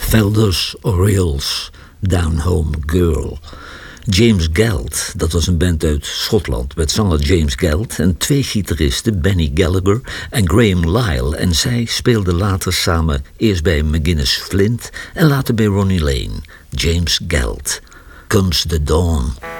Felders Orioles, Down Home Girl. James Galt, dat was een band uit Schotland met zanger James Galt en 2 gitaristen, Benny Gallagher en Graham Lyle. En zij speelden later samen eerst bij McGuinness Flint en later bij Ronnie Lane. James Galt. Comes the Dawn.